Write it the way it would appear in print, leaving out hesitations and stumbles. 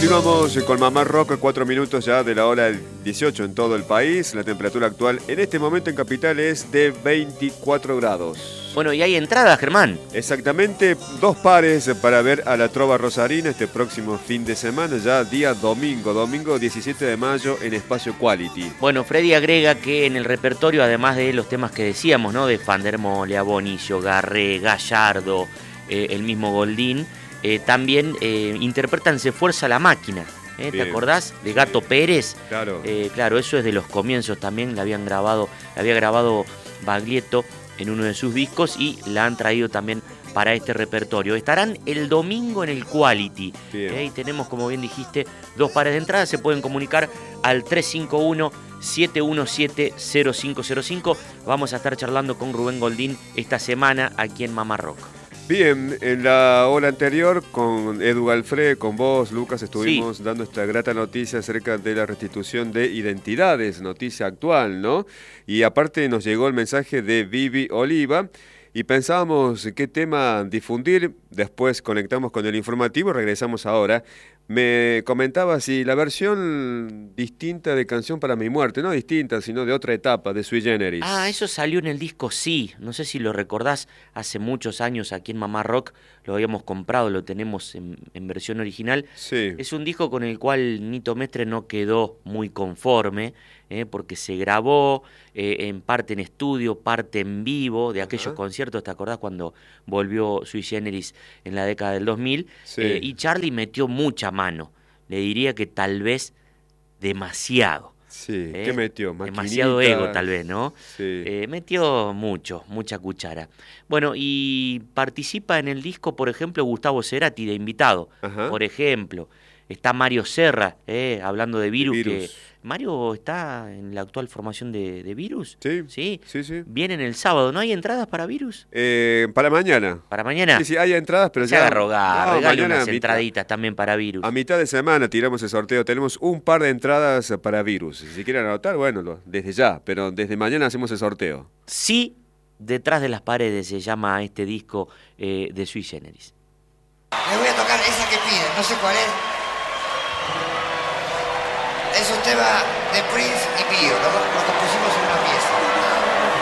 Continuamos con Mamá Rock, 4 minutos ya de la hora 18 en todo el país. La temperatura actual en este momento en Capital es de 24 grados. Bueno, y hay entradas, Germán. Exactamente, 2 pares para ver a la Trova Rosarina este próximo fin de semana, ya día domingo 17 de mayo en Espacio Quality. Bueno, Freddy agrega que en el repertorio, además de los temas que decíamos, ¿no? De Fandermolia, Bonicio, Garré, Gallardo, el mismo Goldín, también interpretan Se Fuerza la Máquina. ¿Te acordás? De Gato Pérez. Claro. Claro, eso es de los comienzos también, la había grabado Baglietto en uno de sus discos y la han traído también para este repertorio. Estarán el domingo en el Quality. Y tenemos, como bien dijiste, 2 pares de entradas. Se pueden comunicar al 351-717-0505. Vamos a estar charlando con Rubén Goldín esta semana aquí en Mamá Rock. Bien, en la hora anterior con Edu Galfré, con vos, Lucas, estuvimos dando esta grata noticia acerca de la restitución de identidades, noticia actual, ¿no? Y aparte nos llegó el mensaje de Vivi Oliva y pensábamos qué tema difundir, después conectamos con el informativo y regresamos ahora. Me comentaba si la versión distinta de Canción para mi muerte, no distinta, sino de otra etapa, de Sui Generis. Ah, eso salió en el disco Sí, no sé si lo recordás, hace muchos años aquí en Mamá Rock lo habíamos comprado, lo tenemos en versión original. Sí. Es un disco con el cual Nito Mestre no quedó muy conforme, porque se grabó en parte en estudio, parte en vivo, de aquellos conciertos, ¿te acordás cuando volvió Sui Generis en la década del 2000? Sí. Y Charlie metió mucha mano, le diría que tal vez demasiado. Sí, ¿qué metió? Demasiado ego tal vez, ¿no? Sí. Metió mucha cuchara. Bueno, y participa en el disco, por ejemplo, Gustavo Cerati de invitado. Ajá. Por ejemplo, está Mario Serra, hablando de Virus. Virus. Que Mario está en la actual formación de Virus. Sí. Vienen el sábado. ¿No hay entradas para Virus? Para mañana. ¿Para mañana? Sí, hay entradas, pero Se ya... haga rogar, regale mañana unas entraditas también para Virus. A mitad de semana tiramos el sorteo. Tenemos un par de entradas para Virus. Si quieren anotar, bueno, desde ya. Pero desde mañana hacemos el sorteo. Sí, Detrás de las paredes se llama este disco de Sui Generis. Les voy a tocar esa que piden, no sé cuál es. Es un tema de Prince y mío, lo compusimos en una pieza.